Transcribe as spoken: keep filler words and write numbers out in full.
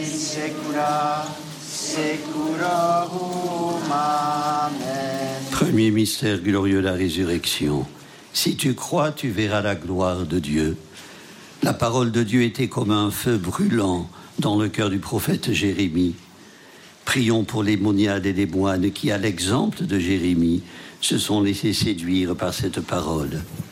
in saecula saeculorum. Amen. Premier mystère glorieux, la résurrection. Si tu crois, tu verras la gloire de Dieu. La parole de Dieu était comme un feu brûlant dans le cœur du prophète Jérémie. Prions pour les moniades et les moines qui, à l'exemple de Jérémie, se sont laissés séduire par cette parole.